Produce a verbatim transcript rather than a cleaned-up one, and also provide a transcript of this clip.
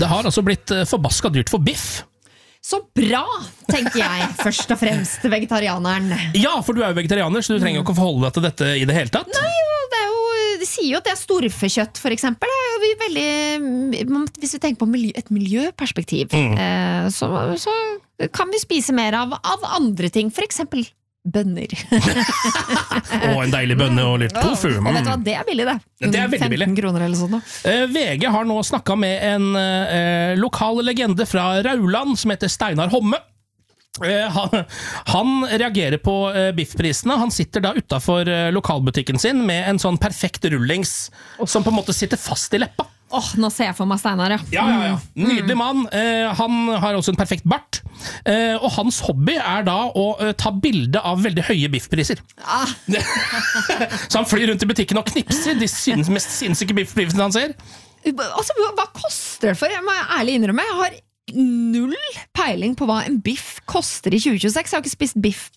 Det har altså blitt forbasket dyrt for biff. Så bra, tenker jeg, først og fremst, vegetarianeren. Ja, for du er jo vegetarianer, så du trenger jo ikke å forholde deg til dette i det hele tatt. Nei, det er jo, de sier jo at det er storfekjøtt, for eksempel. Det er jo veldig, hvis vi tenker på miljø, et miljøperspektiv, mm. eh, så, så kan vi spise mer av, av andre ting, for eksempel bønner. Og en deilig bønne og litt tofu. Mm. Og vet du hva, det er billig det. Det er veldig billig. femten kroner eller sånn. Uh, V G har nå snakket med en uh, lokal legende fra Rauland som heter Steinar Homme. Uh, han, han reagerer på uh, biffprisene. Han sitter da utenfor uh, lokalbutikken sin med en sånn perfekt rullings oh. som på en måte sitter fast i leppa. Åh, oh, nå ser jeg for meg Steinar, ja. Ja, ja, ja. Nydelig mann. Uh, han har også en perfekt bart. Uh, og hans hobby er da å uh, ta bilde av veldig høye biffpriser. Ah. Så han flyr rundt i butikken og knipser de syns, mest sinnssyke biffprisene han ser. Altså, hva koster det for? Jeg må ærlig innrømme, jeg har null peiling på hva en biff koster i tjue tjueseks. Jeg har ikke spist biff